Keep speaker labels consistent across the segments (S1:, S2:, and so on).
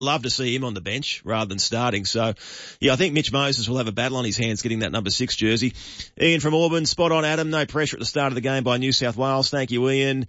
S1: love to see him on the bench rather than starting. So, yeah, I think Mitch Moses will have a battle on his hands getting that number 6 jersey. Ian from Auburn, spot on, Adam. No pressure at the start of the game by New South Wales. Thank you, Ian.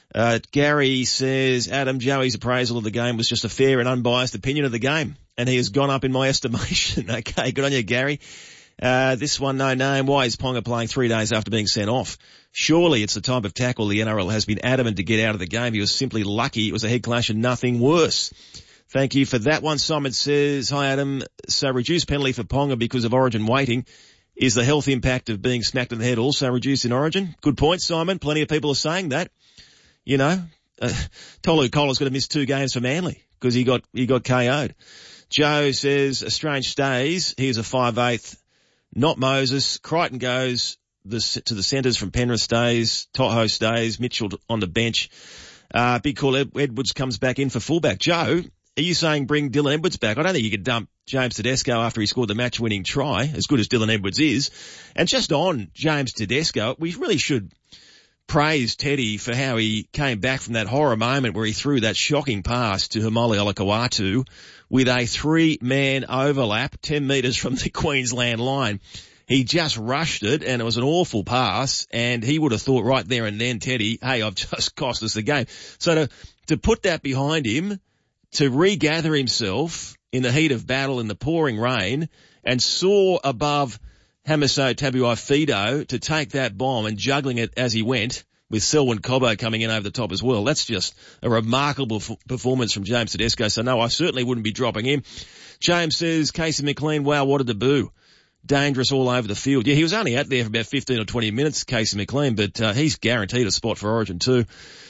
S1: Gary says, Adam, Joey's appraisal of the game was just a fair and unbiased opinion of the game, and he has gone up in my estimation. Okay, good on you, Gary. This one, no name. Why is Ponga playing 3 days after being sent off? Surely it's the type of tackle the NRL has been adamant to get out of the game. He was simply lucky it was a head clash and nothing worse. Thank you for that one. Simon says, hi, Adam. So reduced penalty for Ponga because of Origin waiting. Is the health impact of being smacked in the head also reduced in Origin? Good point, Simon. Plenty of people are saying that. You know, Tolu Kola's going to miss 2 games for Manly because he got KO'd. Joe says, Strange stays. Here's a 5/8. Not Moses. Crichton goes to the centres from Penrith stays. Toho stays. Mitchell on the bench. Big call. Edwards comes back in for fullback. Joe, are you saying bring Dylan Edwards back? I don't think you could dump James Tedesco after he scored the match-winning try, as good as Dylan Edwards is. And just on James Tedesco, we really should praise Teddy for how he came back from that horror moment where he threw that shocking pass to Hamoli Olakau'atu with a 3-man overlap 10 metres from the Queensland line. He just rushed it, and it was an awful pass, and he would have thought right there and then, Teddy, hey, I've just cost us the game. So to put that behind him, to regather himself in the heat of battle in the pouring rain and soar above Hamiso Tabuai-Fidow to take that bomb and juggling it as he went, with Selwyn Cobbo coming in over the top as well. That's just a remarkable performance from James Tedesco. So no, I certainly wouldn't be dropping him. James says, Casey McLean, wow, what a debut. Dangerous all over the field. Yeah, he was only out there for about 15 or 20 minutes, Casey McLean, but he's guaranteed a spot for Origin too.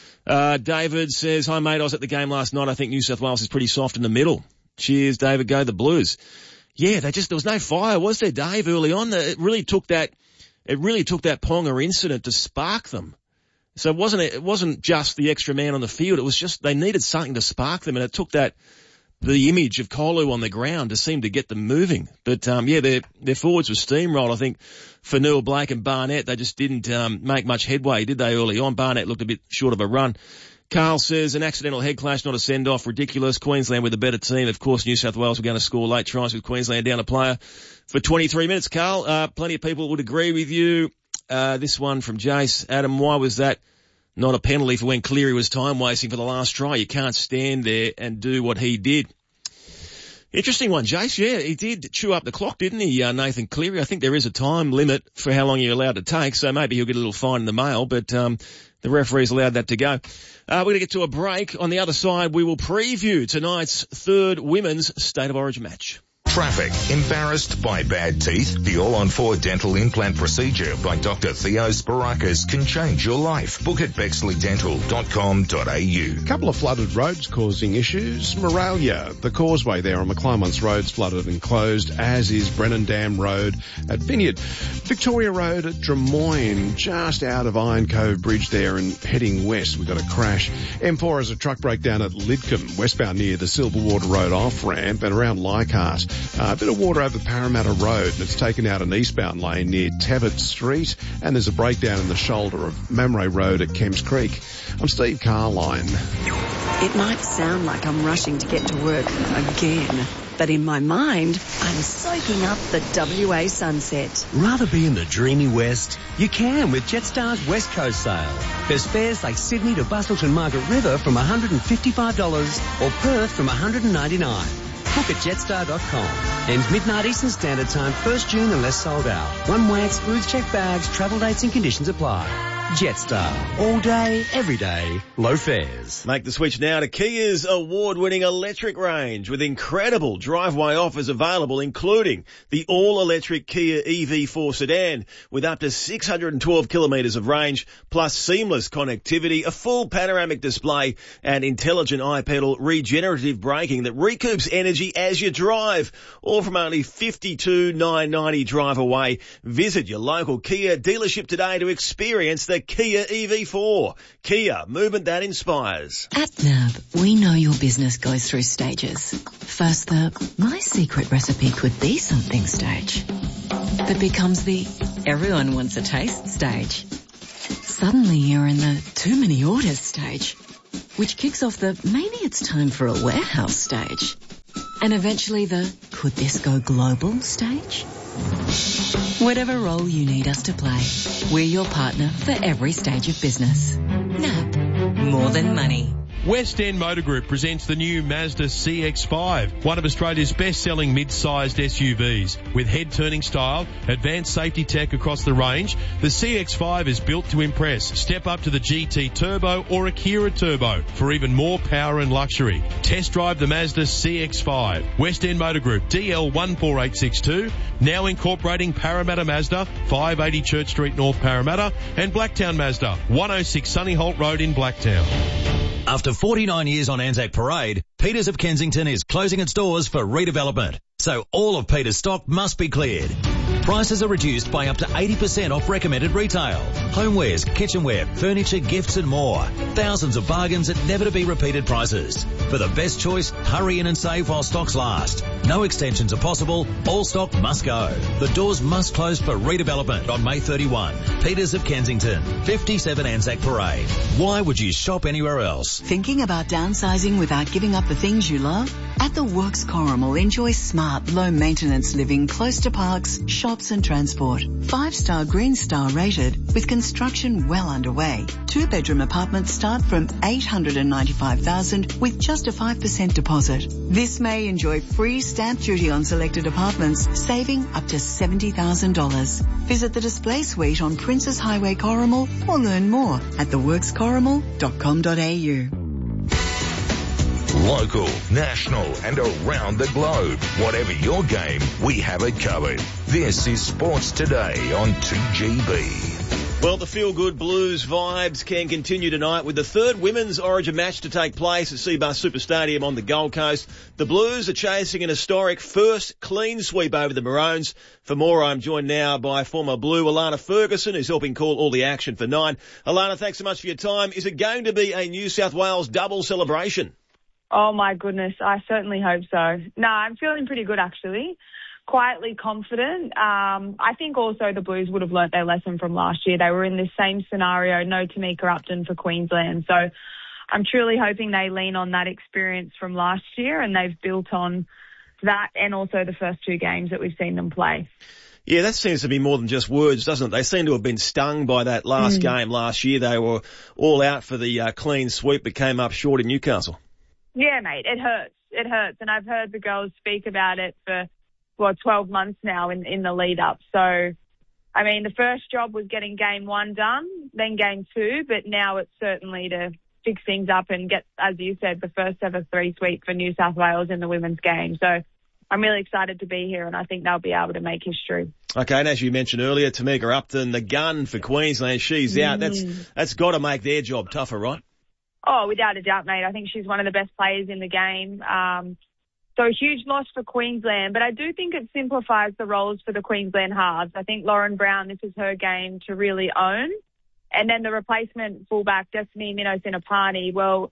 S1: David says, hi mate, I was at the game last night. I think New South Wales is pretty soft in the middle. Cheers, David, go the Blues. Yeah, there was no fire, was there, Dave, early on? It really took that Ponga incident to spark them. So it wasn't just the extra man on the field. It was just they needed something to spark them, and it took the image of Kolu on the ground to seem to get them moving. But their forwards were steamrolled. I think for Neil Blake and Barnett, they just didn't make much headway, did they, early on? Barnett looked a bit short of a run. Carl says, an accidental head clash, not a send-off. Ridiculous. Queensland with a better team. Of course, New South Wales were going to score late tries with Queensland down a player for 23 minutes. Carl, plenty of people would agree with you. This one from Jace. Adam, why was that not a penalty for when Cleary was time wasting for the last try? You can't stand there and do what he did. Interesting one, Jace. Yeah, he did chew up the clock, didn't he, Nathan Cleary? I think there is a time limit for how long you're allowed to take, so maybe he'll get a little fine in the mail, but the referee's allowed that to go. We're going to get to a break. On the other side, we will preview tonight's third women's State of Origin match.
S2: Traffic. Embarrassed by bad teeth? The all-on-4 dental implant procedure by Dr. Theo Sparakis can change your life. Book at bexleydental.com.au.
S3: Couple of flooded roads causing issues. Moralia, the causeway there on McClymonds Road's flooded and closed, as is Brennan Dam Road at Vineyard. Victoria Road at Drummoyne, just out of Iron Cove Bridge there and heading west. We've got a crash. M4 has a truck breakdown at Lidcombe, westbound near the Silverwater Road off-ramp and around Leichhardt. A bit of water over Parramatta Road, and it's taken out an eastbound lane near Tevitt Street, and there's a breakdown in the shoulder of Mamre Road at Kemps Creek. I'm Steve Carline.
S4: It might sound like I'm rushing to get to work again, but in my mind, I'm soaking up the WA sunset.
S5: Rather be in the dreamy west? You can with Jetstar's West Coast sale. There's fares like Sydney to Busselton Margaret River from $155 or Perth from $199. Book at jetstar.com. Ends midnight Eastern Standard Time, 1st June unless sold out. One way excludes checked bags, travel dates and conditions apply. Jetstar. All day, every day, low fares.
S1: Make the switch now to Kia's award-winning electric range with incredible driveway offers available, including the all-electric Kia EV4 sedan with up to 612 kilometres of range, plus seamless connectivity, a full panoramic display and intelligent iPedal regenerative braking that recoups energy as you drive. All from only $52,990 drive away. Visit your local Kia dealership today to experience the Kia EV4. Kia, movement that inspires.
S6: At NAB, we know your business goes through stages. First, my secret recipe could be something stage that becomes the everyone wants a taste stage. Suddenly you're in the too many orders stage, which kicks off the maybe it's time for a warehouse stage. and eventually the could this go global stage? Whatever role you need us to play, we're your partner for every stage of business. NAB, more than money.
S7: West End Motor Group presents the new Mazda CX-5, one of Australia's best-selling mid-sized SUVs. With head-turning style, advanced safety tech across the range, the CX-5 is built to impress. Step up to the GT Turbo or Akira Turbo for even more power and luxury. Test drive the Mazda CX-5. West End Motor Group, DL 14862, now incorporating Parramatta Mazda, 580 Church Street, North Parramatta, and Blacktown Mazda, 106 Sunny Holt Road in Blacktown.
S8: After 49 years on Anzac Parade, Peters of Kensington is closing its doors for redevelopment. So all of Peters stock must be cleared. Prices are reduced by up to 80% off recommended retail. Homewares, kitchenware, furniture, gifts and more. Thousands of bargains at never to be repeated prices. For the best choice, hurry in and save while stocks last. No extensions are possible. All stock must go. The doors must close for redevelopment on May 31. Peters of Kensington, 57 Anzac Parade. Why would you shop anywhere else?
S9: Thinking about downsizing without giving up the things you love? At the Works Corrimal, enjoy smart, low-maintenance living close to parks, shops and transport. 5-star Green Star rated with construction well underway. 2-bedroom apartments start from $895,000 with just a 5% deposit. This May enjoy free stamp duty on selected apartments, saving up to $70,000. Visit the display suite on Princess Highway Corrimal or learn more at theworkscorrimal.com.au.
S2: Local, national and around the globe. Whatever your game, we have it covered. This is Sports Today on 2GB.
S1: Well, the feel-good Blues vibes can continue tonight with the third Women's Origin match to take place at Cbus Super Stadium on the Gold Coast. The Blues are chasing an historic first clean sweep over the Maroons. For more, I'm joined now by former Blue Alana Ferguson, who's helping call all the action for 9. Alana, thanks so much for your time. Is it going to be a New South Wales double celebration?
S10: Oh, my goodness. I certainly hope so. No, I'm feeling pretty good, actually. Quietly confident. I think also the Blues would have learnt their lesson from last year. They were in this same scenario, no Tamika Upton for Queensland. So I'm truly hoping they lean on that experience from last year and they've built on that and also the first 2 games that we've seen them play.
S1: Yeah, that seems to be more than just words, doesn't it? They seem to have been stung by that last game last year. They were all out for the clean sweep but came up short in Newcastle.
S10: Yeah, mate, it hurts. It hurts. And I've heard the girls speak about it for, 12 months now in the lead up. So, I mean, the first job was getting game 1 done, then game 2, but now it's certainly to fix things up and get, as you said, the first ever 3 sweep for New South Wales in the women's game. So I'm really excited to be here and I think they'll be able to make history.
S1: Okay, and as you mentioned earlier, Tamika Upton, the gun for Queensland, she's out. That's got to make their job tougher, right?
S10: Oh, without a doubt, mate. I think she's one of the best players in the game. So a huge loss for Queensland, but I do think it simplifies the roles for the Queensland halves. I think Lauren Brown, this is her game to really own. And then the replacement fullback, Destiny Minno-Sinapani, well,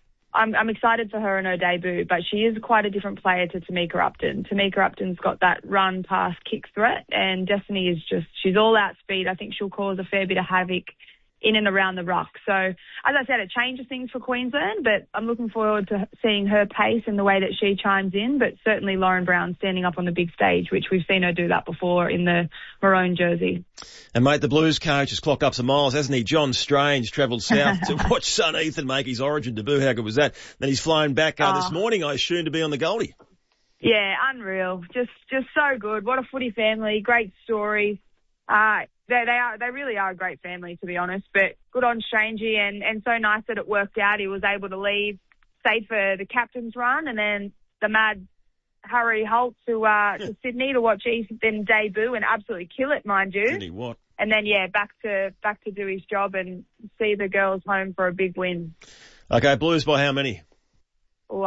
S10: I'm excited for her in her debut, but she is quite a different player to Tamika Upton. Tamika Upton's got that run, pass, kick threat, and Destiny is she's all out speed. I think she'll cause a fair bit of havoc in and around the ruck. So, as I said, it changes things for Queensland, but I'm looking forward to seeing her pace and the way that she chimes in, but certainly Lauren Brown standing up on the big stage, which we've seen her do that before in the maroon jersey.
S1: And, mate, the Blues coach has clocked up some miles, hasn't he? John Strange travelled south to watch son Ethan make his Origin debut. How good was that? Then he's flown back this morning, I assume, to be on the Goldie.
S10: Yeah, unreal. Just so good. What a footy family. Great story. They really are a great family, to be honest, but good on Strangey and so nice that it worked out. He was able to leave, stay for the captain's run and then the mad Harry Holt to Sydney to watch Ethan debut and absolutely kill it, mind you.
S1: Sydney what?
S10: And then, back to do his job and see the girls home for a big win.
S1: Okay, Blues by how many?
S10: Oh,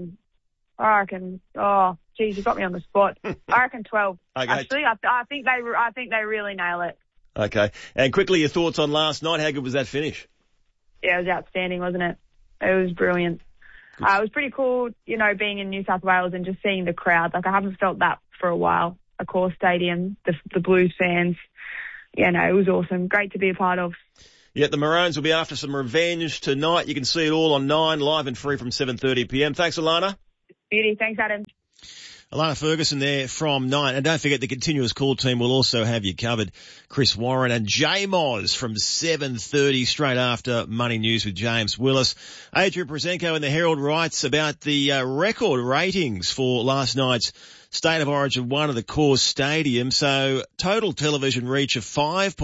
S10: I reckon, you got me on the spot. I reckon 12. Okay. Actually, I think they really nail it.
S1: Okay. And quickly, your thoughts on last night. How good was that finish?
S10: Yeah, it was outstanding, wasn't it? It was brilliant. It was pretty cool, being in New South Wales and just seeing the crowd. Like, I haven't felt that for a while. Accor Stadium, the Blues fans. Yeah, no, it was awesome. Great to be a part of.
S1: Yeah, the Maroons will be after some revenge tonight. You can see it all on 9, live and free from 7:30 p.m. Thanks, Alana.
S10: Beauty. Thanks, Adam.
S1: Alana Ferguson there from 9. And don't forget the continuous call team will also have you covered. Chris Warren and Jay Moz from 7:30 straight after Money News with James Willis. Adrian Prezenko in the Herald writes about the record ratings for last night's State of Origin 1 of the Coors Stadium. So total television reach of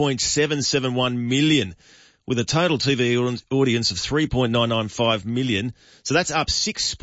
S1: 5.771 million with a total TV audience of 3.995 million. So that's up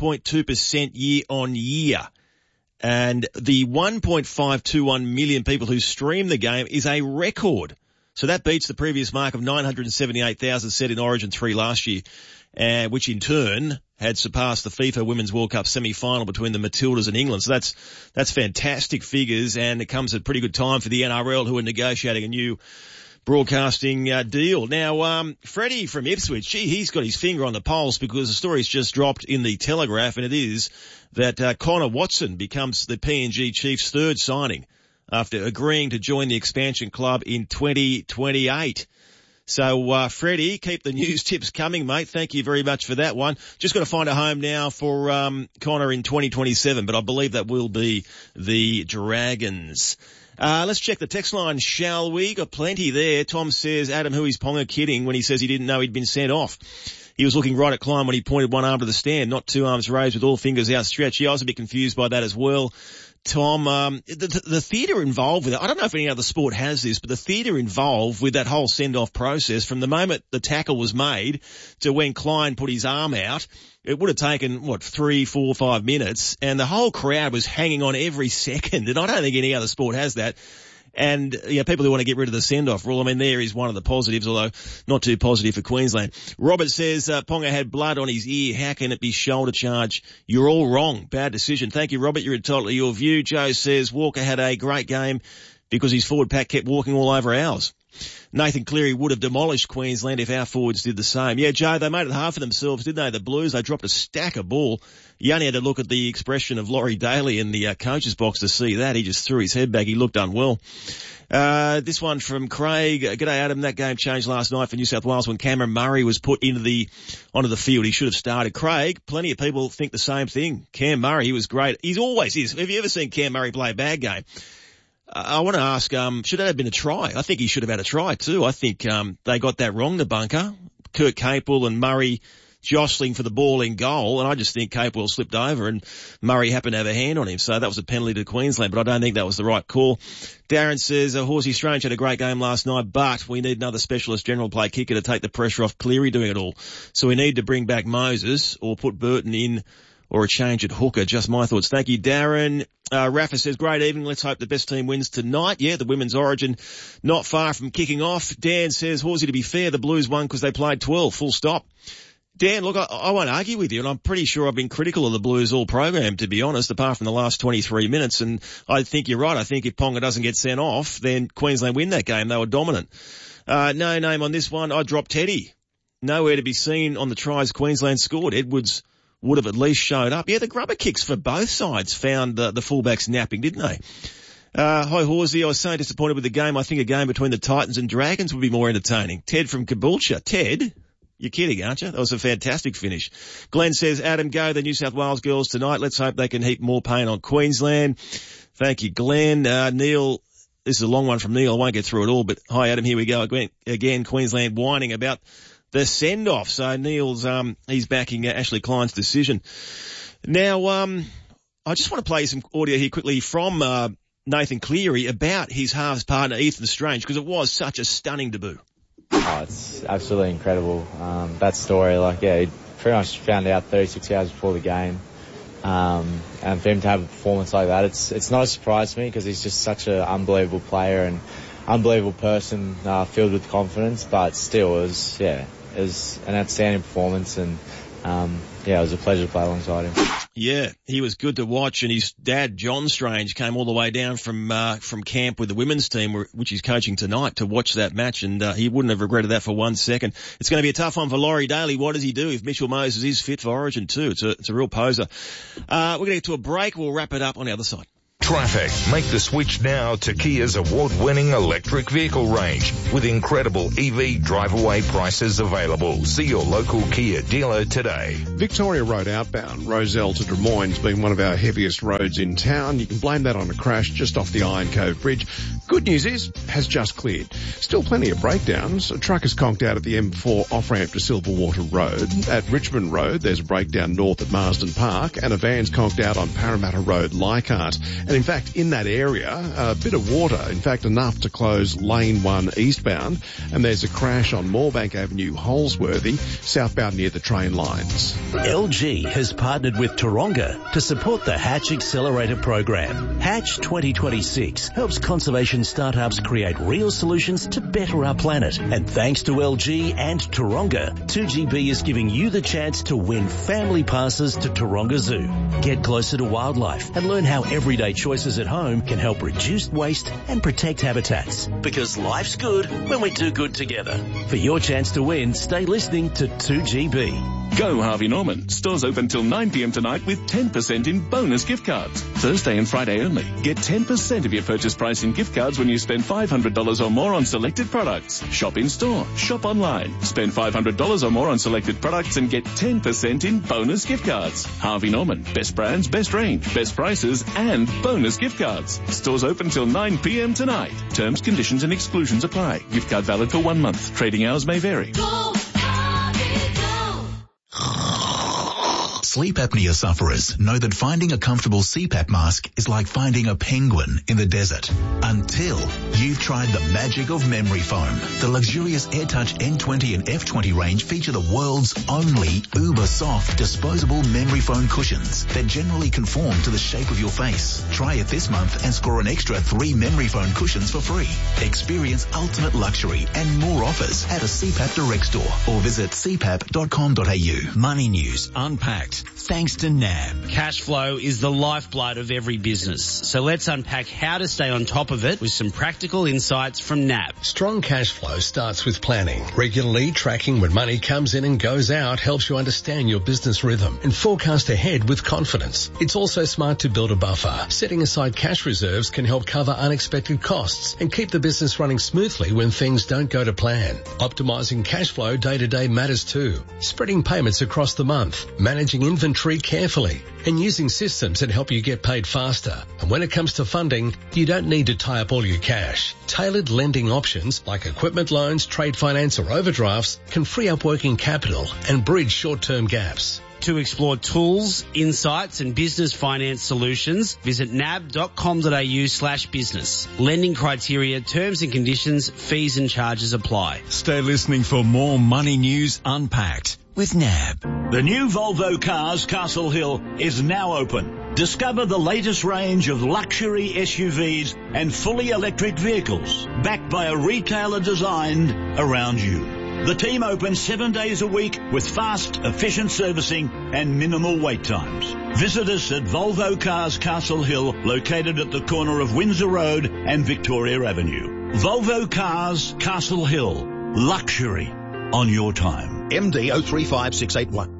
S1: 6.2% year on year. And the 1.521 million people who stream the game is a record. So that beats the previous mark of 978,000 set in Origin 3 last year, which in turn had surpassed the FIFA Women's World Cup semi-final between the Matildas and England. So that's fantastic figures, and it comes at a pretty good time for the NRL, who are negotiating a new broadcasting deal. Now, Freddie from Ipswich, he's got his finger on the pulse because the story's just dropped in the Telegraph, and it is that Connor Watson becomes the PNG Chiefs' third signing after agreeing to join the expansion club in 2028. So, Freddie, keep the news tips coming, mate. Thank you very much for that one. Just got to find a home now for Connor in 2027, but I believe that will be the Dragons. Let's check the text line, shall we? Got plenty there. Tom says, Adam, who is Ponga kidding when he says he didn't know he'd been sent off? He was looking right at Klein when he pointed one arm to the stand, not two arms raised with all fingers outstretched. Yeah, I was a bit confused by that as well. Tom, the theatre involved with it, I don't know if any other sport has this, but the theatre involved with that whole send-off process from the moment the tackle was made to when Klein put his arm out, it would have taken, 3, 4, 5 minutes, and the whole crowd was hanging on every second, and I don't think any other sport has that. And, people who want to get rid of the send-off rule, there is one of the positives, although not too positive for Queensland. Robert says, Ponga had blood on his ear. How can it be shoulder charge? You're all wrong. Bad decision. Thank you, Robert. You're entitled to your view. Joe says, Walker had a great game because his forward pack kept walking all over ours. Nathan Cleary would have demolished Queensland if our forwards did the same. Yeah, Joe, they made it hard for themselves, didn't they? The Blues, they dropped a stack of ball. You only had to look at the expression of Laurie Daly in the coach's box to see that. He just threw his head back. He looked unwell. This one from Craig. G'day, Adam. That game changed last night for New South Wales when Cameron Murray was put onto the field. He should have started. Craig, plenty of people think the same thing. Cam Murray, he was great. He's always is. Have you ever seen Cam Murray play a bad game? I want to ask, should that have been a try? I think he should have had a try too. I think, they got that wrong, the bunker. Kurt Capewell and Murray jostling for the ball in goal, and I just think Capewell slipped over and Murray happened to have a hand on him, so that was a penalty to Queensland, but I don't think that was the right call. Darren says, Horsey Strange had a great game last night, but we need another specialist general play kicker to take the pressure off Cleary doing it all. So we need to bring back Moses or put Burton in or a change at hooker. Just my thoughts. Thank you, Darren. Rafa says, great evening. Let's hope the best team wins tonight. Yeah, the women's Origin not far from kicking off. Dan says, Horsey, to be fair, the Blues won because they played 12. Full stop. Dan, look, I won't argue with you, and I'm pretty sure I've been critical of the Blues all program, to be honest, apart from the last 23 minutes, and I think you're right. I think if Ponga doesn't get sent off, then Queensland win that game. They were dominant. No name on this one. I dropped Teddy. Nowhere to be seen on the tries Queensland scored. Edwards would have at least showed up. Yeah, the grubber kicks for both sides found the fullbacks napping, didn't they? Hi, Horsey. I was so disappointed with the game. I think a game between the Titans and Dragons would be more entertaining. Ted from Caboolture. Ted? You're kidding, aren't you? That was a fantastic finish. Glenn says, Adam, go the New South Wales girls tonight. Let's hope they can heap more pain on Queensland. Thank you, Glenn. Neil, this is a long one from Neil. I won't get through it all, but hi, Adam. Here we go again. Queensland whining about the send-off. So Neil's, he's backing Ashley Klein's decision. Now, I just want to play some audio here quickly from, Nathan Cleary about his halves partner, Ethan Strange, because it was such a stunning debut.
S11: Oh, it's absolutely incredible. That story, he pretty much found out 36 hours before the game. And for him to have a performance like that, it's not a surprise to me because he's just such an unbelievable player and unbelievable person, filled with confidence, but still it was an outstanding performance and, it was a pleasure to play alongside him.
S1: Yeah, he was good to watch, and his dad, John Strange, came all the way down from camp with the women's team, which he's coaching tonight, to watch that match, and he wouldn't have regretted that for 1 second. It's going to be a tough one for Laurie Daly. What does he do if Mitchell Moses is fit for Origin too? It's a real poser. We're going to get to a break. We'll wrap it up on the other side.
S2: Traffic. Make the switch now to Kia's award-winning electric vehicle range with incredible EV drive-away prices available. See your local Kia dealer today.
S3: Victoria Road outbound, Rozelle to Drummoyne's been one of our heaviest roads in town. You can blame that on a crash just off the Iron Cove Bridge. Good news is, has just cleared. Still plenty of breakdowns. A truck is conked out at the M4 off-ramp to Silverwater Road. At Richmond Road, there's a breakdown north at Marsden Park, and a van's conked out on Parramatta Road, Leichhardt. And in fact, in that area, a bit of water, in fact enough to close lane 1 eastbound, and there's a crash on Moorebank Avenue, Holsworthy, southbound near the train lines.
S12: LG has partnered with Taronga to support the Hatch Accelerator program. Hatch 2026 helps conservation startups create real solutions to better our planet. And thanks to LG and Taronga, 2GB is giving you the chance to win family passes to Taronga Zoo. Get closer to wildlife and learn how everyday choices at home can help reduce waste and protect habitats. Because life's good when we do good together. For your chance to win, stay listening to 2GB.
S13: Go Harvey Norman. Stores open till 9 p.m. tonight with 10% in bonus gift cards. Thursday and Friday only. Get 10% of your purchase price in gift cards when you spend $500 or more on selected products. Shop in store. Shop online. Spend $500 or more on selected products and get 10% in bonus gift cards. Harvey Norman. Best brands, best range, best prices, and bonus gift cards. Stores open till 9 p.m. tonight. Terms, conditions, and exclusions apply. Gift card valid for 1 month. Trading hours may vary.
S14: Sleep apnea sufferers know that finding a comfortable CPAP mask is like finding a penguin in the desert. Until you've tried the magic of memory foam. The luxurious AirTouch N20 and F20 range feature the world's only uber-soft disposable memory foam cushions that generally conform to the shape of your face. Try it this month and score an extra 3 memory foam cushions for free. Experience ultimate luxury and more offers at a CPAP Direct store or visit cpap.com.au.
S15: Money News Unpacked. Thanks to NAB.
S16: Cash flow is the lifeblood of every business. So let's unpack how to stay on top of it with some practical insights from NAB.
S17: Strong cash flow starts with planning. Regularly tracking when money comes in and goes out helps you understand your business rhythm and forecast ahead with confidence. It's also smart to build a buffer. Setting aside cash reserves can help cover unexpected costs and keep the business running smoothly when things don't go to plan. Optimizing cash flow day to day matters too. Spreading payments across the month, managing inventory carefully, and using systems that help you get paid faster. And when it comes to funding, you don't need to tie up all your cash. Tailored lending options like equipment loans, trade finance or overdrafts can free up working capital and bridge short-term gaps.
S16: To explore tools, insights and business finance solutions, visit nab.com.au/business. Lending criteria, terms and conditions, fees and charges apply.
S15: Stay listening for more Money News Unpacked with NAB.
S18: The new Volvo Cars Castle Hill is now open. Discover the latest range of luxury SUVs and fully electric vehicles, backed by a retailer designed around you. The team opens 7 days a week with fast, efficient servicing and minimal wait times. Visit us at Volvo Cars Castle Hill, located at the corner of Windsor Road and Victoria Avenue. Volvo Cars Castle Hill. Luxury on your time.
S19: MD 035681.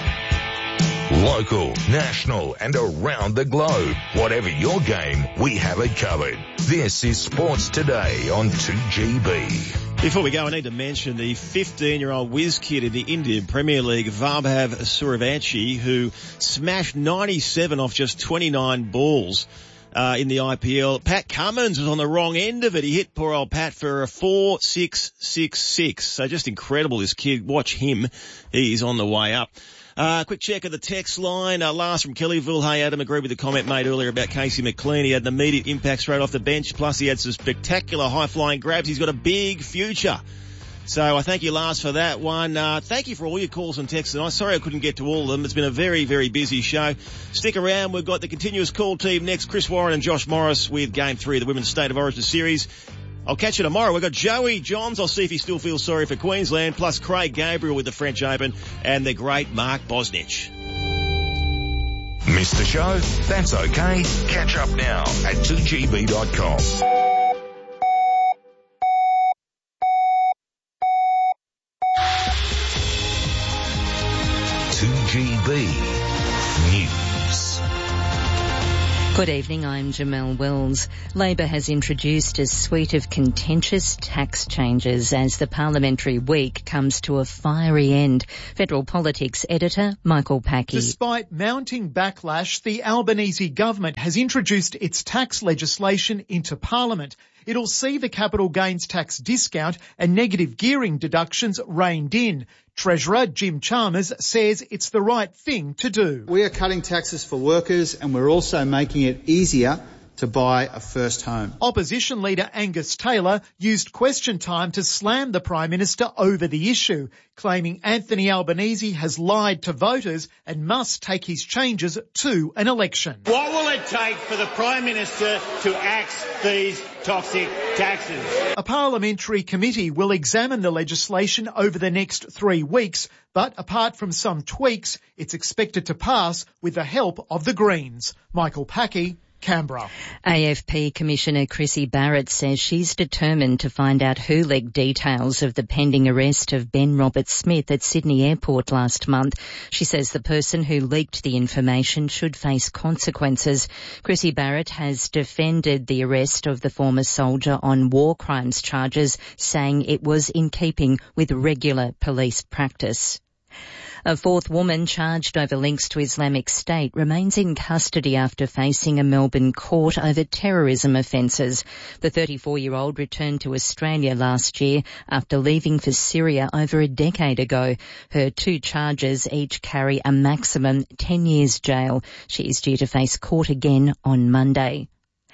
S2: Local, national and around the globe. Whatever your game, we have it covered. This is Sports Today on 2GB.
S1: Before we go, I need to mention the 15-year-old whiz kid in the Indian Premier League, Vaibhav Suryavanshi, who smashed 97 off just 29 balls in the IPL. Pat Cummins was on the wrong end of it. He hit poor old Pat for a 4-6-6-6. So just incredible, this kid. Watch him. He's on the way up. Quick check of the text line. Lars from Kellyville. Hey, Adam, agree with the comment made earlier about Casey McLean. He had an immediate impact straight off the bench. Plus, he had some spectacular high-flying grabs. He's got a big future. So I thank you, Lars, for that one. Thank you for all your calls and texts tonight. Sorry I couldn't get to all of them. It's been a very, very busy show. Stick around. We've got the continuous call team next. Chris Warren and Josh Morris with Game 3 of the Women's State of Origin Series. I'll catch you tomorrow. We've got Joey Johns. I'll see if he still feels sorry for Queensland. Plus Craig Gabriel with the French Open and the great Mark Bosnich.
S2: Missed the show? That's okay. Catch up now at 2gb.com. 2GB News.
S20: Good evening, I'm Jamelle Wells. Labor has introduced a suite of contentious tax changes as the parliamentary week comes to a fiery end. Federal Politics editor Michael Packey.
S21: Despite mounting backlash, the Albanese government has introduced its tax legislation into Parliament. It'll see the capital gains tax discount and negative gearing deductions reined in. Treasurer Jim Chalmers says it's the right thing to do.
S22: We are cutting taxes for workers and we're also making it easier to buy a first home.
S21: Opposition leader Angus Taylor used question time to slam the Prime Minister over the issue, claiming Anthony Albanese has lied to voters and must take his changes to an election.
S23: What will it take for the Prime Minister to axe these toxic taxes?
S21: A parliamentary committee will examine the legislation over the next 3 weeks, but apart from some tweaks, it's expected to pass with the help of the Greens. Michael Packey, Canberra.
S20: AFP Commissioner Chrissy Barrett says she's determined to find out who leaked details of the pending arrest of Ben Roberts-Smith at Sydney Airport last month. She says the person who leaked the information should face consequences. Chrissy Barrett has defended the arrest of the former soldier on war crimes charges, saying it was in keeping with regular police practice. A fourth woman charged over links to Islamic State remains in custody after facing a Melbourne court over terrorism offences. The 34-year-old returned to Australia last year after leaving for Syria over a decade ago. Her 2 charges each carry a maximum 10 years jail. She is due to face court again on Monday.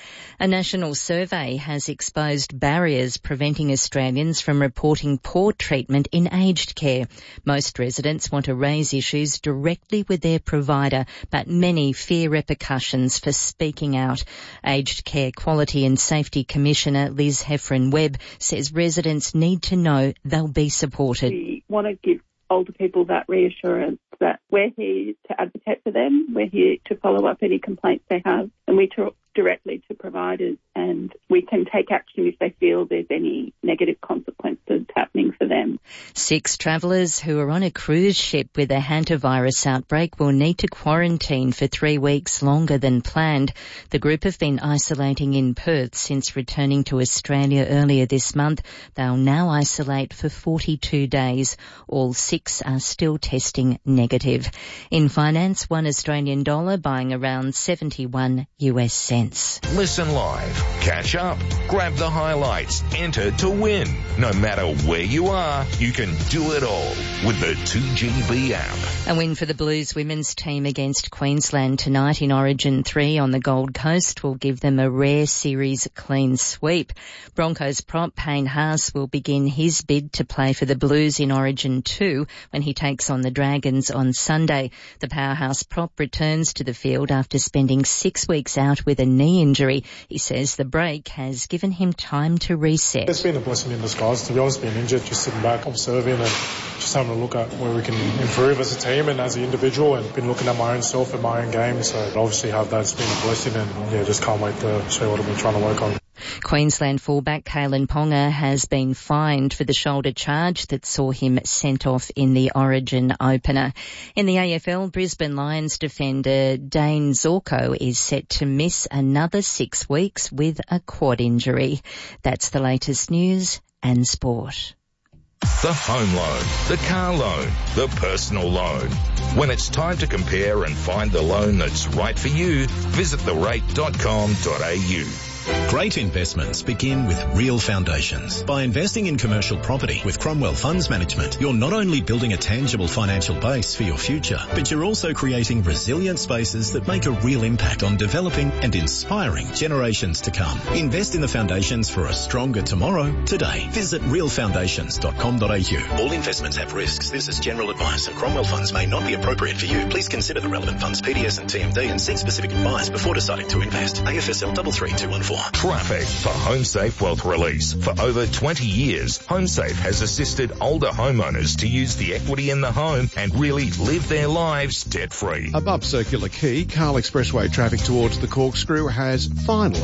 S20: A national survey has exposed barriers preventing Australians from reporting poor treatment in aged care. Most residents want to raise issues directly with their provider, but many fear repercussions for speaking out. Aged Care Quality and Safety Commissioner Liz Heffron-Webb says residents need to know they'll be supported.
S24: We want to give older people that reassurance that we're here to advocate for them, we're here to follow up any complaints they have, and we talk directly to providers and we can take action if they feel there's any negative consequences happening for them.
S20: 6 travellers who are on a cruise ship with a hantavirus outbreak will need to quarantine for 3 weeks longer than planned. The group have been isolating in Perth since returning to Australia earlier this month. They'll now isolate for 42 days. All 6 are still testing negative. In finance, $1 Australian dollar buying around 71 US cents.
S2: Listen live, catch up, grab the highlights, enter to win. No matter where you are, you can do it all with the 2GB app.
S20: A win for the Blues women's team against Queensland tonight in Origin 3 on the Gold Coast will give them a rare series clean sweep. Broncos prop Payne Haas will begin his bid to play for the Blues in Origin 2 when he takes on the Dragons on Sunday. The powerhouse prop returns to the field after spending 6 weeks out with a knee injury. He says the break has given him time to reset.
S25: It's been a blessing in disguise, to be honest, being injured, just sitting back, observing and just having a look at where we can improve as a team and as an individual, and been looking at my own self and my own game. So obviously have that, it's been a blessing, and just can't wait to show what I've been trying to work on.
S20: Queensland fullback Kalen Ponga has been fined for the shoulder charge that saw him sent off in the Origin opener. In the AFL, Brisbane Lions defender Dane Zorko is set to miss another 6 weeks with a quad injury. That's the latest news and sport.
S2: The home loan, the car loan, the personal loan. When it's time to compare and find the loan that's right for you, visit therate.com.au.
S26: Great investments begin with real foundations. By investing in commercial property with Cromwell Funds Management, you're not only building a tangible financial base for your future, but you're also creating resilient spaces that make a real impact on developing and inspiring generations to come. Invest in the foundations for a stronger tomorrow today. Visit realfoundations.com.au. All investments have risks. This is general advice, and Cromwell Funds may not be appropriate for you. Please consider the relevant funds, PDS and TMD, and seek specific advice before deciding to invest. AFSL 33214.
S2: Traffic for HomeSafe Wealth Release. For over 20 years, HomeSafe has assisted older homeowners to use the equity in the home and really live their lives debt-free.
S3: Above Circular Quay, Carl Expressway traffic towards the Corkscrew has finally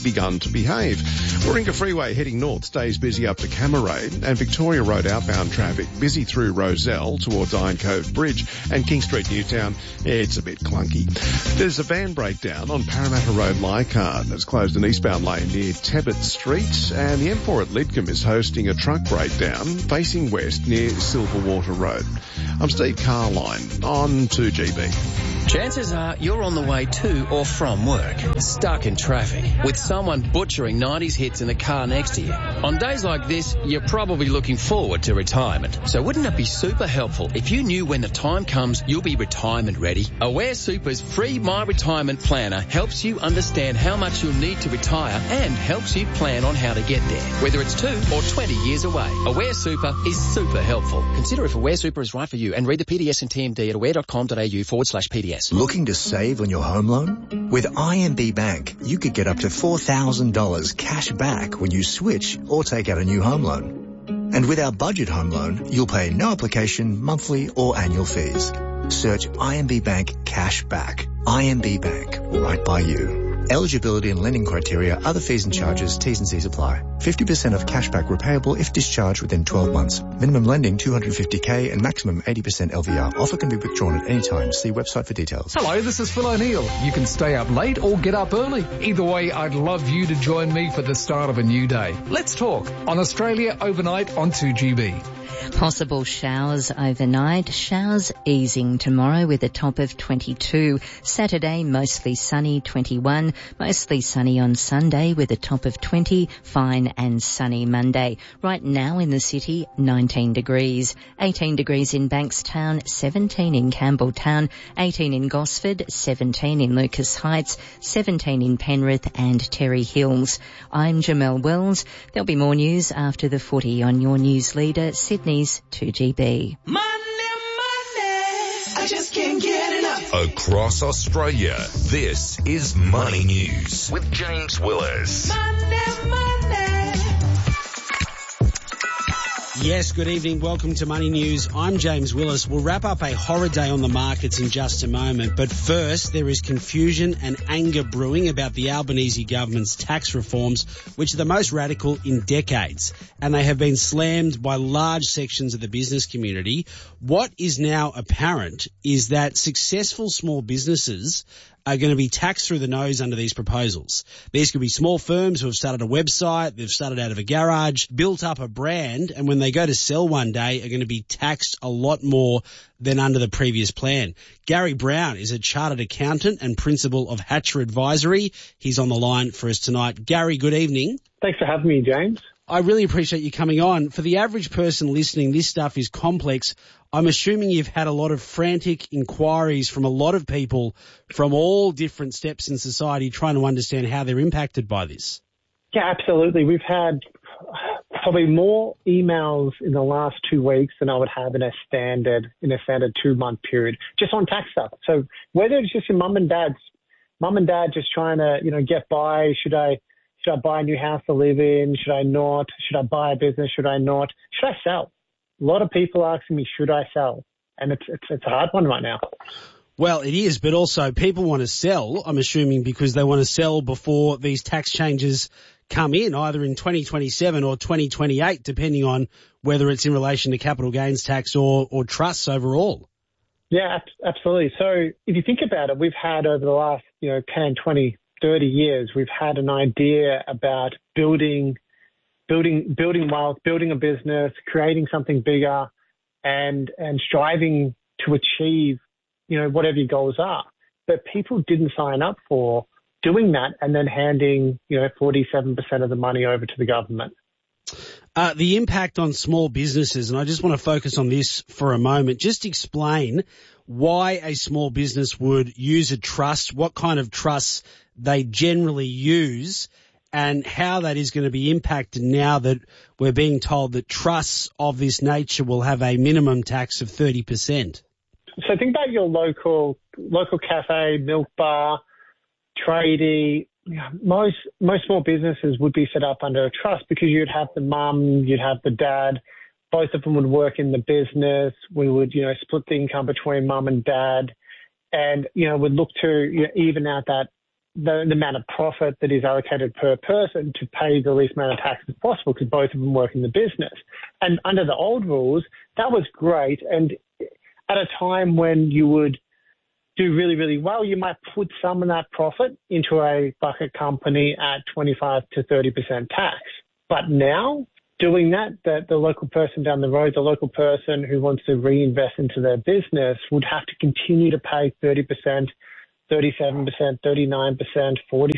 S3: begun to behave. Warringah Freeway heading north stays busy up to Cameray, and Victoria Road outbound traffic busy through Rozelle towards Iron Cove Bridge and King Street Newtown. It's a bit clunky. There's a van breakdown on Parramatta Road Leichhardt that's closed an eastbound lane near Tebbit Street, and the M4 at Lidcombe is hosting a truck breakdown facing west near Silverwater Road. I'm Steve Carline on 2GB.
S4: Chances are you're on the way to or from work, stuck in traffic, with someone butchering 90s hits in the car next to you. On days like this, you're probably looking forward to retirement. So wouldn't it be super helpful if you knew when the time comes you'll be retirement ready? Aware Super's free My Retirement Planner helps you understand how much you'll need to retire and helps you plan on how to get there, whether it's 2 or 20 years away. Aware Super is super helpful. Consider if Aware Super is right for you and read the PDS and TMD at aware.com.au/PDS.
S5: Looking to save on your home loan? With IMB Bank, you could get up to $4,000 cash back when you switch or take out a new home loan. And with our budget home loan, you'll pay no application, monthly or annual fees. Search IMB Bank Cash Back. IMB Bank, right by you. Eligibility and lending criteria, other fees and charges, T's and C's apply. 50% of cashback repayable if discharged within 12 months. Minimum lending $250K and maximum 80% LVR. Offer can be withdrawn at any time. See website for details.
S6: Hello, this is Phil O'Neill. You can stay up late or get up early. Either way, I'd love you to join me for the start of a new day. Let's talk on Australia Overnight on 2GB.
S20: Possible showers overnight. Showers easing tomorrow with a top of 22. Saturday, mostly sunny, 21. Mostly sunny on Sunday with a top of 20. Fine and sunny Monday. Right now in the city, 19 degrees. 18 degrees in Bankstown, 17 in Campbelltown, 18 in Gosford, 17 in Lucas Heights, 17 in Penrith and Terry Hills. I'm Jamelle Wells. There'll be more news after the footy on your news leader, Sydney's 2GB.
S2: I just can't get enough. Across Australia, this is Money News with James Willis.
S16: Yes, good evening. Welcome to Money News. I'm James Willis. We'll wrap up a horror day on the markets in just a moment. But first, there is confusion and anger brewing about the Albanese government's tax reforms, which are the most radical in decades. And they have been slammed by large sections of the business community. What is now apparent is that successful small businesses are going to be taxed through the nose under these proposals. These could be small firms who have started a website, they've started out of a garage, built up a brand, and when they go to sell one day are going to be taxed a lot more than under the previous plan. Gary Brown is a chartered accountant and principal of Hatcher Advisory. He's on the line for us tonight. Gary, good evening.
S7: Thanks for having me, James.
S16: I really appreciate you coming on. For the average person listening, this stuff is complex. I'm assuming you've had a lot of frantic inquiries from a lot of people from all different steps in society trying to understand how they're impacted by this.
S7: Yeah, absolutely. We've had probably more emails in the last 2 weeks than I would have in a standard 2-month period, just on tax stuff. So whether it's just your mum and dad just trying to, get by, should I buy a new house to live in? Should I not? Should I buy a business? Should I not? Should I sell? A lot of people asking me, should I sell? And it's a hard one right now.
S16: Well, it is, but also people want to sell, I'm assuming, because they want to sell before these tax changes come in, either in 2027 or 2028, depending on whether it's in relation to capital gains tax or trusts overall.
S7: Yeah, absolutely. So if you think about it, we've had over the last, 10, 20, 30 years, we've had an idea about building wealth, building a business, creating something bigger, and striving to achieve, whatever your goals are. But people didn't sign up for doing that and then handing, 47% of the money over to the government.
S16: The impact on small businesses, and I just want to focus on this for a moment. Just explain why a small business would use a trust, what kind of trusts they generally use, and how that is going to be impacted now that we're being told that trusts of this nature will have a minimum tax of 30%.
S7: So think about your local cafe, milk bar, tradie. Most small businesses would be set up under a trust because you'd have the mum, you'd have the dad. Both of them would work in the business. We would, split the income between mum and dad, and would look to even out the amount of profit that is allocated per person to pay the least amount of tax as possible because both of them work in the business. And under the old rules, that was great. And at a time when you would do really, really well, you might put some of that profit into a bucket company at 25 to 30% tax. But now, doing that, the local person down the road, the local person who wants to reinvest into their business would have to continue to pay 30%, 37%, 39%,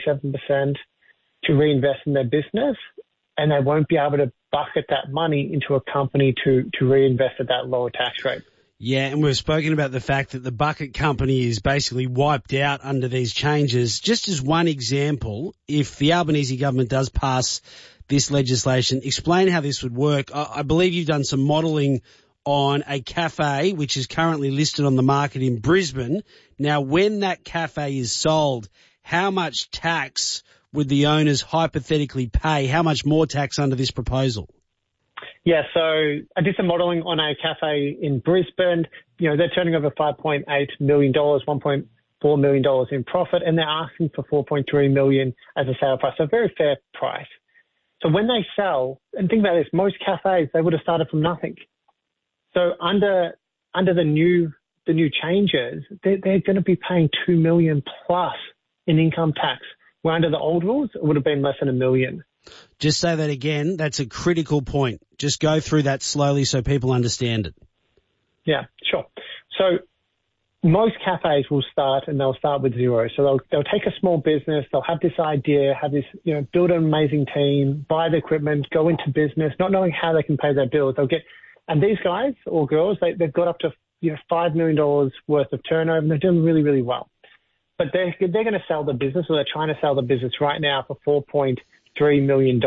S7: 47% to reinvest in their business, and they won't be able to bucket that money into a company to reinvest at that lower tax rate.
S16: Yeah, and we've spoken about the fact that the bucket company is basically wiped out under these changes. Just as one example, if the Albanese government does pass this legislation, explain how this would work. I believe you've done some modelling on a cafe which is currently listed on the market in Brisbane. Now, when that cafe is sold, how much tax would the owners hypothetically pay? How much more tax under this proposal?
S7: Yeah, so I did some modelling on a cafe in Brisbane. You know, they're turning over $5.8 million, $1.4 million in profit, and they're asking for $4.3 million as a sale price. So a very fair price. So when they sell, and think about this, most cafes, they would have started from nothing. So under the new changes, they're going to be paying $2 million plus in income tax. Where under the old rules, it would have been less than $1 million.
S16: Just say that again. That's a critical point. Just go through that slowly so people understand it.
S7: Yeah, sure. So most cafes will start and they'll start with zero. So they'll take a small business, they'll have this idea, have this, build an amazing team, buy the equipment, go into business, not knowing how they can pay their bills. And these guys or girls, they've got up to $5 million worth of turnover and they're doing really, really well. But they're going to sell the business, or they're trying to sell the business right now for $4.3 million.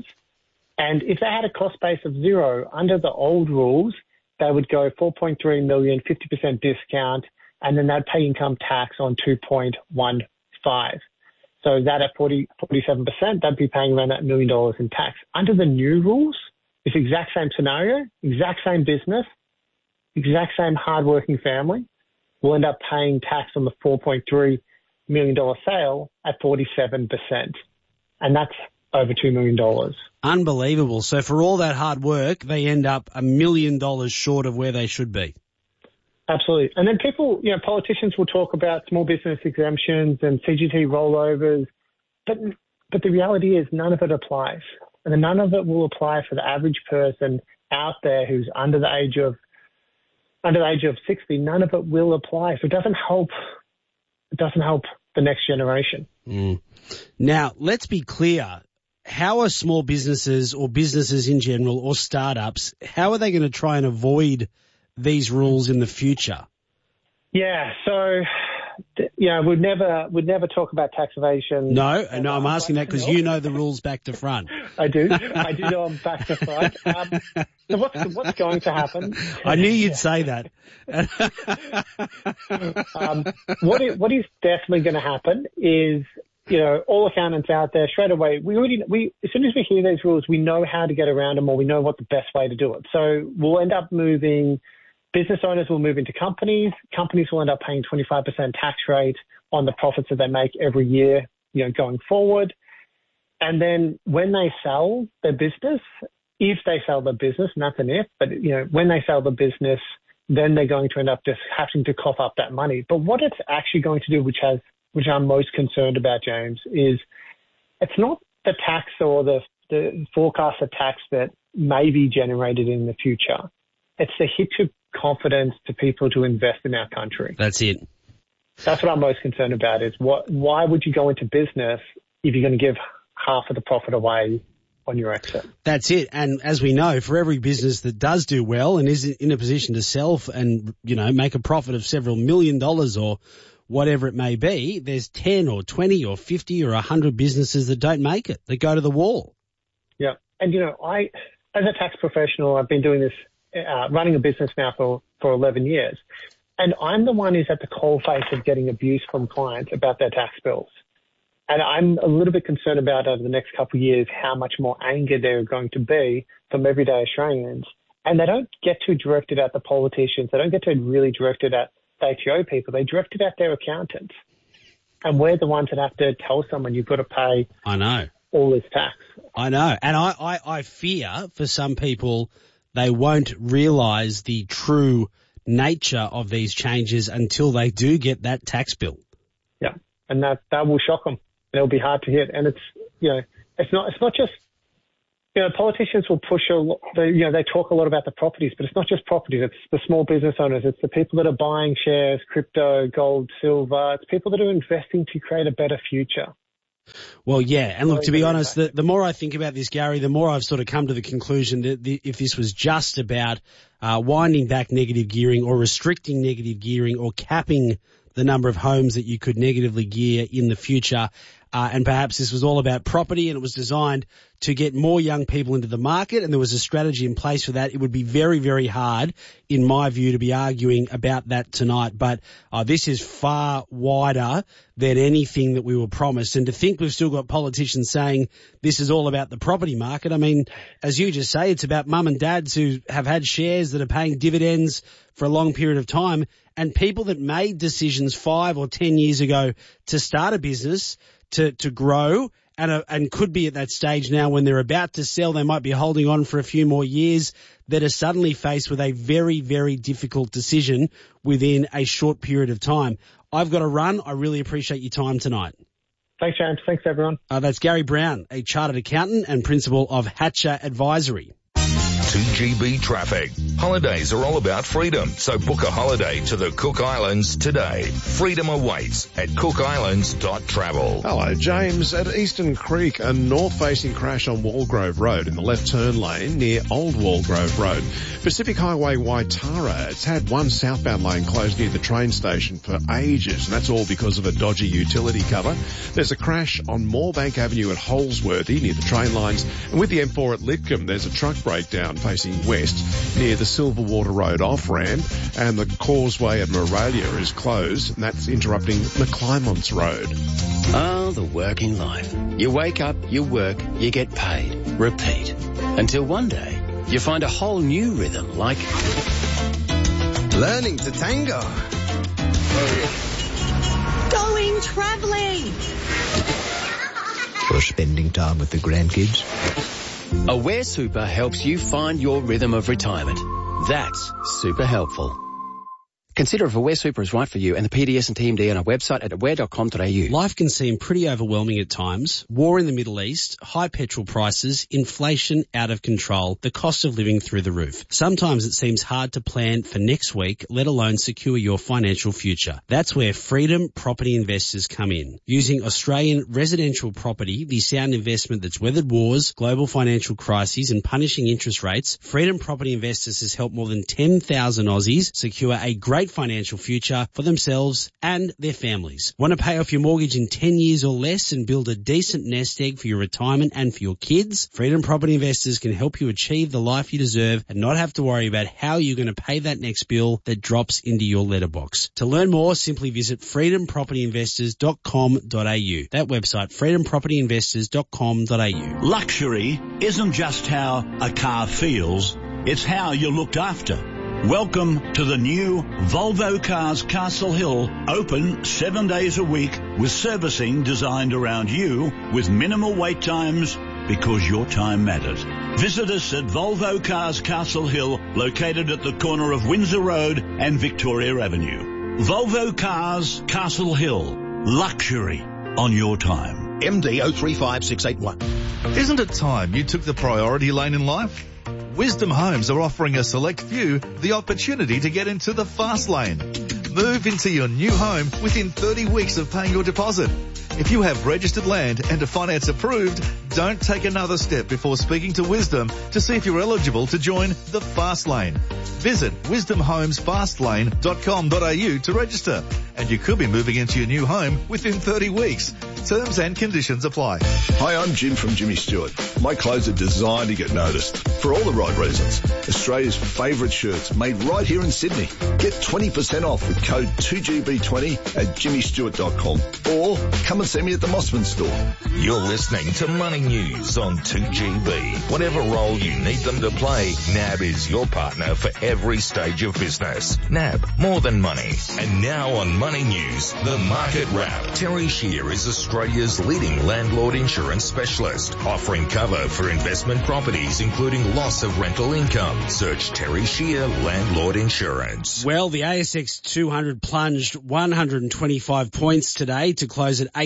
S7: And if they had a cost base of zero, under the old rules, they would go $4.3 million, 50% discount, and then they'd pay income tax on 2.15. So that at 47%, they'd be paying around that $1 million in tax. Under the new rules, it's the exact same scenario, exact same business, exact same hardworking family, will end up paying tax on the $4.3 million sale at 47%. And that's over $2 million.
S16: Unbelievable. So for all that hard work, they end up $1 million short of where they should be.
S7: Absolutely. And then people, politicians will talk about small business exemptions and CGT rollovers, but the reality is none of it applies. And none of it will apply for the average person out there who's under the age of 60. None of it will apply. So it doesn't help the next generation.
S16: Mm. Now, let's be clear. How are small businesses or businesses in general or startups, how are they going to try and avoid these rules in the future?
S7: Yeah, so we'd never talk about tax evasion.
S16: No, I'm asking that because you know the rules back to front.
S7: I do know them back to front. So what's going to happen?
S16: I knew you'd say that.
S7: What is definitely going to happen is, all accountants out there straight away, as soon as we hear these rules, we know how to get around them, or we know what the best way to do it. So we'll end up business owners will move into companies. Companies will end up paying 25% tax rate on the profits that they make every year, going forward. And then when they sell their business, if they sell the business, and that's an if, but when they sell the business, then they're going to end up just having to cough up that money. But what it's actually going to do, which I'm most concerned about, James, is it's not the tax or the forecast of tax that may be generated in the future. It's the hit to confidence to people to invest in our country.
S16: That's it.
S7: That's what I'm most concerned about is why would you go into business if you're going to give half of the profit away on your exit?
S16: That's it. And as we know, for every business that does do well and is in a position to sell and, make a profit of several $1 million or whatever it may be, there's 10 or 20 or 50 or 100 businesses that don't make it, that go to the wall.
S7: Yeah. And, I, as a tax professional, I've been doing this, running a business now for 11 years. And I'm the one who's at the coalface of getting abuse from clients about their tax bills. And I'm a little bit concerned about over the next couple of years how much more anger there are going to be from everyday Australians. And they don't get to direct it at the politicians. They don't get to really direct it at the ATO people. They direct it at their accountants. And we're the ones that have to tell someone you've got to pay
S16: I know.
S7: all this tax.
S16: I know. And I fear for some people they won't realise the true nature of these changes until they do get that tax bill.
S7: Yeah, and that will shock them. It'll be hard to hit. And it's, you know, it's not just, you know, politicians will push a lot, they talk a lot about the properties, but it's not just properties. It's the small business owners. It's the people that are buying shares, crypto, gold, silver. It's people that are investing to create a better future.
S16: Well, yeah. And look, to be honest, the more I think about this, Gary, the more I've sort of come to the conclusion that if this was just about winding back negative gearing or restricting negative gearing or capping the number of homes that you could negatively gear in the future, and perhaps this was all about property and it was designed to get more young people into the market and there was a strategy in place for that, it would be very, very hard, in my view, to be arguing about that tonight. But this is far wider than anything that we were promised. And to think we've still got politicians saying this is all about the property market. I mean, as you just say, it's about mum and dads who have had shares that are paying dividends for a long period of time, and people that made decisions 5 or 10 years ago to start a business, to grow, and could be at that stage now when they're about to sell, they might be holding on for a few more years, that are suddenly faced with a very, very difficult decision within a short period of time. I've got to run. I really appreciate your time tonight.
S7: Thanks, James. Thanks, everyone.
S16: That's Gary Brown, a chartered accountant and principal of Hatcher Advisory.
S2: 2GB Traffic. Holidays are all about freedom, so book a holiday to the Cook Islands today. Freedom awaits at cookislands.travel.
S3: Hello, James. At Eastern Creek, a north-facing crash on Walgrove Road in the left turn lane near Old Walgrove Road. Pacific Highway Waitara, it's had one southbound lane closed near the train station for ages, and that's all because of a dodgy utility cover. There's a crash on Moorbank Avenue at Holsworthy near the train lines, and with the M4 at Lidcombe, there's a truck breakdown facing west near the Silverwater Road off-ramp, and the causeway at Moralia is closed, and that's interrupting McClymonts Road.
S4: Oh, the working life. You wake up, you work, you get paid. Repeat. Until one day, you find a whole new rhythm like
S8: learning to tango.
S9: Going travelling.
S8: Or spending time with the grandkids.
S4: Aware Super helps you find your rhythm of retirement. That's super helpful. Consider if Aware Super is right for you and the PDS and TMD on our website at aware.com.au.
S16: Life can seem pretty overwhelming at times. War in the Middle East, high petrol prices, inflation out of control, the cost of living through the roof. Sometimes it seems hard to plan for next week, let alone secure your financial future. That's where Freedom Property Investors come in. Using Australian residential property, the sound investment that's weathered wars, global financial crises and punishing interest rates, Freedom Property Investors has helped more than 10,000 Aussies secure a great financial future for themselves and their families. Want to pay off your mortgage in 10 years or less and build a decent nest egg for your retirement and for your kids? Freedom Property Investors can help you achieve the life you deserve and not have to worry about how you're going to pay that next bill that drops into your letterbox. To learn more, simply visit freedompropertyinvestors.com.au. That website, freedompropertyinvestors.com.au.
S18: Luxury isn't just how a car feels, it's how you're looked after. Welcome to the new Volvo Cars Castle Hill, open 7 days a week with servicing designed around you with minimal wait times because your time matters. Visit us at Volvo Cars Castle Hill, located at the corner of Windsor Road and Victoria Avenue. Volvo Cars Castle Hill, luxury on your time.
S19: MD 035681.
S10: Isn't it time you took the priority lane in life? Wisdom Homes are offering a select few the opportunity to get into the fast lane. Move into your new home within 30 weeks of paying your deposit. If you have registered land and are finance approved, don't take another step before speaking to Wisdom to see if you're eligible to join the fast lane. Visit wisdomhomesfastlane.com.au to register, and you could be moving into your new home within 30 weeks. Terms and conditions apply.
S11: Hi, I'm Jim from Jimmy Stewart. My clothes are designed to get noticed for all the right reasons. Australia's favourite shirts made right here in Sydney. Get 20% off with code 2GB20 at jimmystewart.com or come and see me at the Mossman store.
S2: You're listening to Money News on 2GB. Whatever role you need them to play, NAB is your partner for every stage of business. NAB, more than money. And now on Money News, the Market Wrap. Terry Shear is Australia's leading landlord insurance specialist, offering cover for investment properties, including loss of rental income. Search Terry Shear Landlord Insurance.
S16: Well, the ASX 200 plunged 125 points today to close at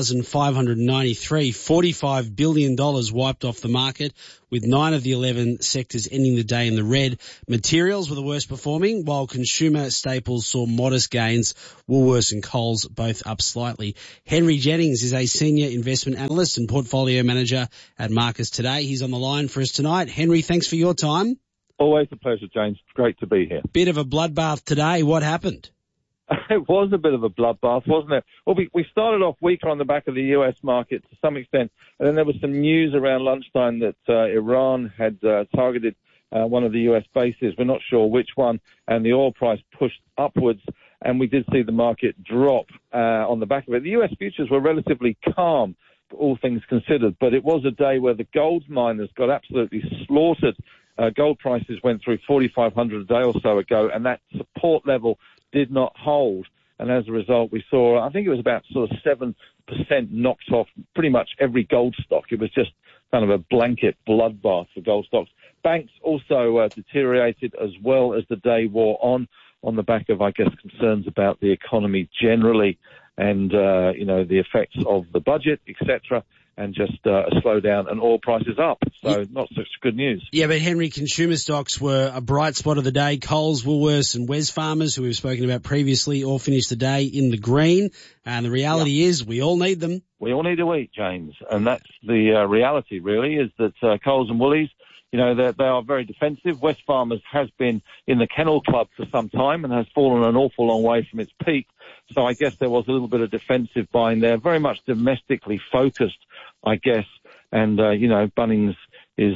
S16: 8,593. $45 billion wiped off the market, with 9 of the 11 sectors ending the day in the red. Materials were the worst performing, while consumer staples saw modest gains. Woolworths and Coles both up slightly. Henry Jennings is a senior investment analyst and portfolio manager at Marcus today. He's on the line for us tonight. Henry, thanks for your time.
S12: Always a pleasure, James. Great to be here.
S16: Bit of a bloodbath today. What happened?
S12: It was a bit of a bloodbath, wasn't it? Well, we started off weaker on the back of the US market to some extent, and then there was some news around lunchtime that Iran had targeted one of the US bases. We're not sure which one, and the oil price pushed upwards, and we did see the market drop on the back of it. The US futures were relatively calm, all things considered, but it was a day where the gold miners got absolutely slaughtered. Gold prices went through 4,500 a day or so ago, and that support level did not hold. And as a result, we saw, I think it was about sort of 7% knocked off pretty much every gold stock. It was just kind of a blanket bloodbath for gold stocks. Banks also deteriorated as well as the day wore on the back of, I guess, concerns about the economy generally and, the effects of the budget, etc., and just a slowdown and oil prices up. So not such good news.
S16: Yeah, but Henry, consumer stocks were a bright spot of the day. Coles, Woolworths and Wesfarmers, who we've spoken about previously, all finished the day in the green. And the reality is we all need them.
S12: We all need to eat, James. And that's the reality, really, is that Coles and Woolies, they are very defensive. Wesfarmers has been in the kennel club for some time and has fallen an awful long way from its peak. So I guess there was a little bit of defensive buying there, very much domestically focused, I guess. And, Bunnings is,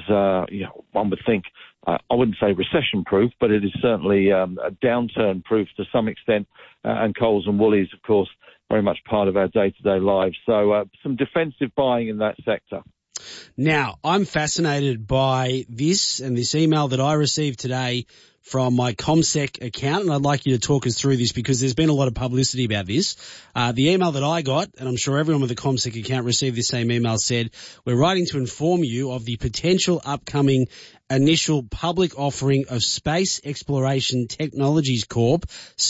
S12: one would think, I wouldn't say recession-proof, but it is certainly a downturn-proof to some extent. And Coles and Woolies, of course, very much part of our day-to-day lives. So some defensive buying in that sector.
S16: Now, I'm fascinated by this and this email that I received today from my CommSec account, and I'd like you to talk us through this because there's been a lot of publicity about this. The email that I got, and I'm sure everyone with the CommSec account received this same email, said, "We're writing to inform you of the potential upcoming initial public offering of Space Exploration Technologies Corp,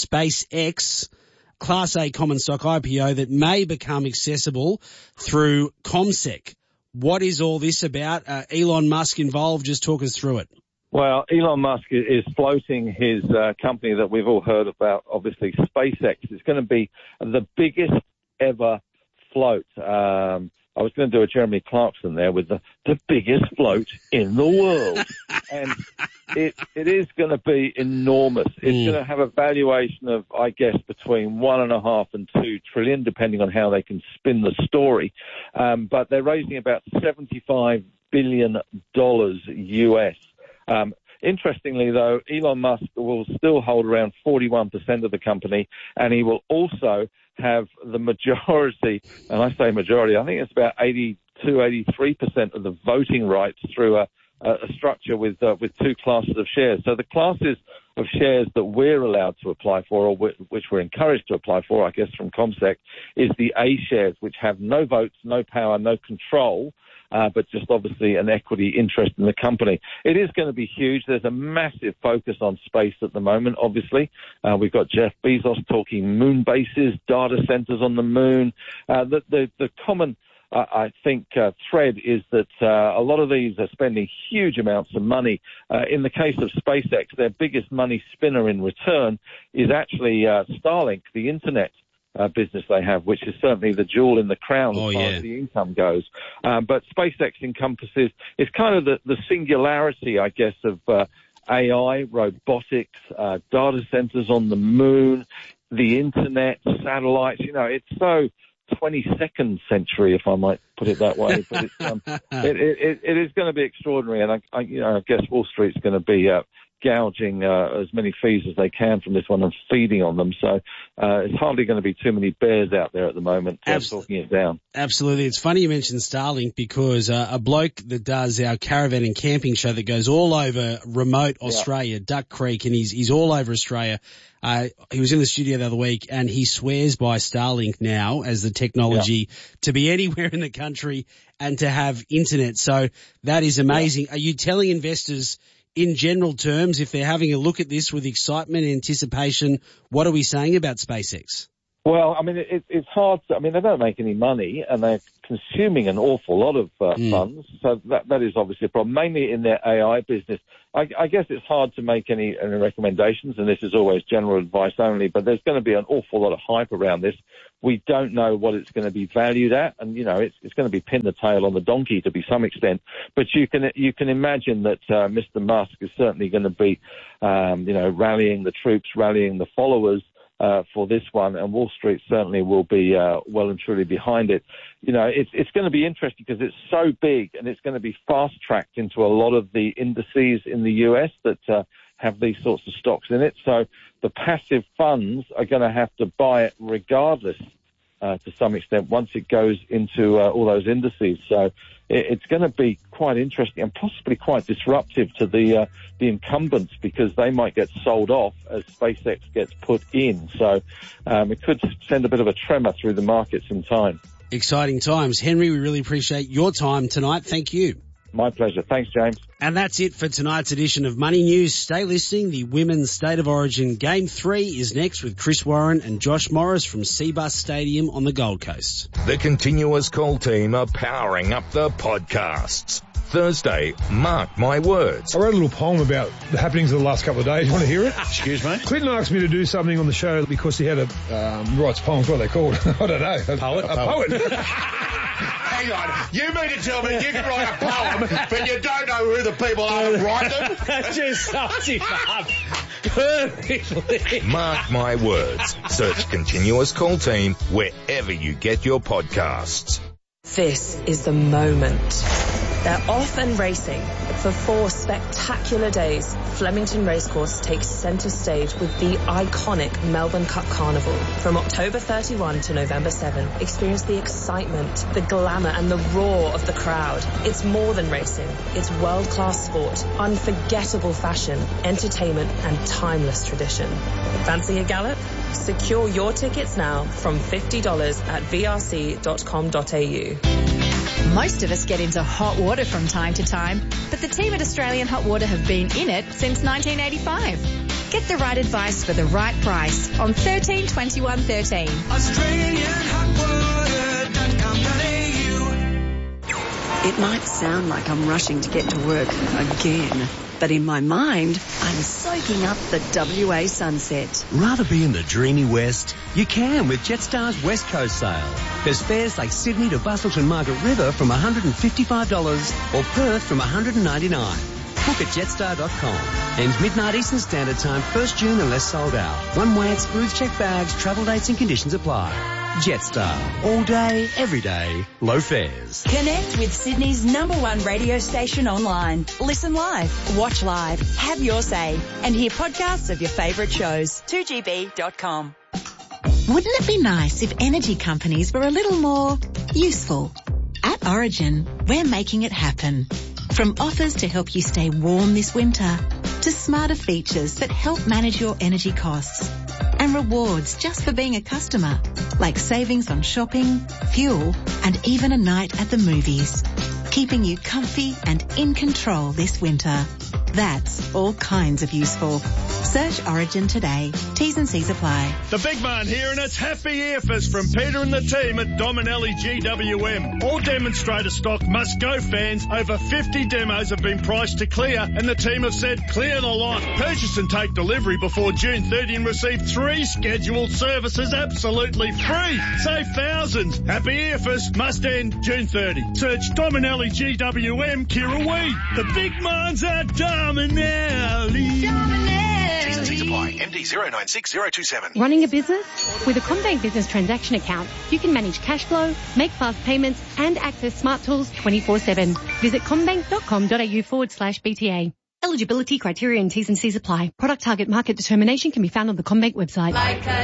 S16: SpaceX, Class A common stock IPO that may become accessible through CommSec." What is all this about? Elon Musk involved? Just talk us through it.
S12: Well, Elon Musk is floating his company that we've all heard about, obviously, SpaceX. It's going to be the biggest ever float. I was going to do a Jeremy Clarkson there with the biggest float in the world. And it is going to be enormous. It's going to have a valuation of, I guess, between 1.5 and 2 trillion, depending on how they can spin the story. But they're raising about $75 billion US. Interestingly, though, Elon Musk will still hold around 41% of the company, and he will also have the majority, and I say majority, I think it's about 83% of the voting rights through a structure with 2 classes of shares. So the classes of shares that we're allowed to apply for, or which we're encouraged to apply for, I guess, from CommSec, is the A shares, which have no votes, no power, no control, but just obviously an equity interest in the company. It is going to be huge. There's a massive focus on space at the moment, obviously. We've got Jeff Bezos talking moon bases, data centers on the moon. The common, I think, thread is that a lot of these are spending huge amounts of money. In the case of SpaceX, their biggest money spinner in return is actually Starlink, the internet business they have, which is certainly the jewel in the crown as far as the income goes. But SpaceX encompasses, it's kind of the singularity, I guess, of AI, robotics, data centers on the moon, the internet, satellites. It's so 22nd century, if I might put it that way. But it is going to be extraordinary, and I guess Wall Street's going to be gouging as many fees as they can from this one and feeding on them. So it's hardly going to be too many bears out there at the moment talking it down.
S16: Absolutely. It's funny you mentioned Starlink because a bloke that does our caravan and camping show that goes all over remote Australia, Duck Creek, and he's all over Australia. He was in the studio the other week and he swears by Starlink now as the technology to be anywhere in the country and to have internet. So that is amazing. Are you telling investors in general terms, if they're having a look at this with excitement and anticipation, what are we saying about SpaceX?
S12: Well, I mean, it's hard to, I mean, they don't make any money and they're consuming an awful lot of funds. So that is obviously a problem, mainly in their AI business. I guess it's hard to make any recommendations, and this is always general advice only, but there's going to be an awful lot of hype around this. We don't know what it's going to be valued at, and, you know, it's going to be pin the tail on the donkey to be some extent. But you can imagine that Mr. Musk is certainly going to be, rallying the troops, rallying the followers for this one, and Wall Street certainly will be well and truly behind it. You know, it's going to be interesting because it's so big and it's going to be fast-tracked into a lot of the indices in the US that have these sorts of stocks in it. So the passive funds are going to have to buy it regardless to some extent once it goes into all those indices. So it's going to be quite interesting and possibly quite disruptive to the incumbents because they might get sold off as SpaceX gets put in. So it could send a bit of a tremor through the markets in time.
S16: Exciting times. Henry, we really appreciate your time tonight. Thank you.
S12: My pleasure. Thanks, James.
S16: And that's it for tonight's edition of Money News. Stay listening. The Women's State of Origin Game 3 is next with Chris Warren and Josh Morris from Seabus Stadium on the Gold Coast.
S2: The Continuous Call team are powering up the podcasts. Thursday, Mark My Words.
S1: I wrote a little poem about the happenings of the last couple of days. You want to hear it?
S10: Excuse me?
S1: Clinton asked me to do something on the show because he had writes poems. What are they called? I don't know. A poet.
S13: Hang on. You mean to tell me you can write a poem, but you don't know who the people are that write them?
S16: That just sums it up perfectly.
S2: Mark My Words. Search Continuous Call Team wherever you get your podcasts.
S14: This is the moment. They're off and racing. For 4 spectacular days, Flemington Racecourse takes centre stage with the iconic Melbourne Cup Carnival. From October 31 to November 7, experience the excitement, the glamour and the roar of the crowd. It's more than racing. It's world-class sport, unforgettable fashion, entertainment and timeless tradition. Fancy a gallop? Secure your tickets now from $50 at vrc.com.au.
S15: Most of us get into hot water from time to time, but the team at Australian Hot Water have been in it since 1985. Get the right advice for the right price on 13 21 13.
S17: AustralianHotWater.com.au. It might sound like I'm rushing to get to work again, but in my mind, I'm soaking up the WA sunset.
S22: Rather be in the dreamy west? You can with Jetstar's West Coast sale. There's fares like Sydney to Busselton Margaret River from $155 or Perth from $199. Book at jetstar.com. Ends midnight Eastern Standard Time, 1st June unless sold out. One way at smooth check bags, travel dates and conditions apply. Jetstar. All day, every day, low fares.
S9: Connect with Sydney's #1 radio station online. Listen live, watch live, have your say, and hear podcasts of your favourite shows. 2GB.com.
S27: Wouldn't it be nice if energy companies were a little more useful? At Origin, we're making it happen. From offers to help you stay warm this winter, to smarter features that help manage your energy costs, and rewards just for being a customer, like savings on shopping, fuel, and even a night at the movies, keeping you comfy and in control this winter. That's all kinds of useful. Search Origin today. T's and C's apply.
S28: The big man here, and it's Happy Earfest from Peter and the team at Dominelli GWM. All demonstrator stock must go, fans. Over 50 demos have been priced to clear, and the team have said clear the lot. Purchase and take delivery before June 30 and receive 3 scheduled services absolutely free. Save thousands. Happy Earfest must end June 30. Search Dominelli GWM Kirrawee. The big man's at Dominelli.
S5: T's and C's apply. MD 096027.
S6: Running a business? With a CommBank Business Transaction Account, you can manage cash flow, make fast payments, and access smart tools 24/7. Visit commbank.com.au/BTA. Eligibility criteria and T's and C's apply. Product target market determination can be found on the CommBank website.